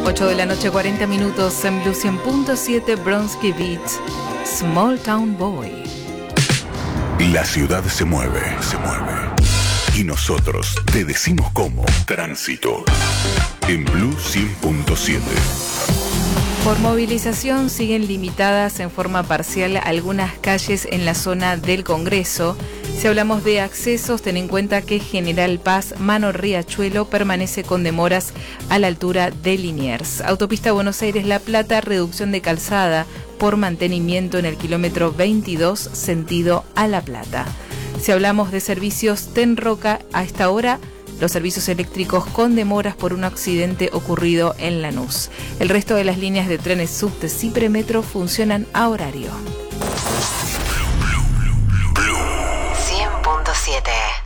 8 de la noche, 40 minutos en Blue 100.7 Bronski Beat, Small Town Boy. La ciudad se mueve. Y nosotros te decimos cómo. Tránsito. En Blue 100.7. Por movilización siguen limitadas en forma parcial algunas calles en la zona del Congreso. Si hablamos de accesos, ten en cuenta que General Paz, Mano Riachuelo permanece con demoras a la altura de Liniers. Autopista Buenos Aires-La Plata, reducción de calzada por mantenimiento en el kilómetro 22, sentido a La Plata. Si hablamos de servicios, Tenroca, a esta hora, los servicios eléctricos con demoras por un accidente ocurrido en Lanús. El resto de las líneas de trenes subtes y premetro funcionan a horario. Blue 100.7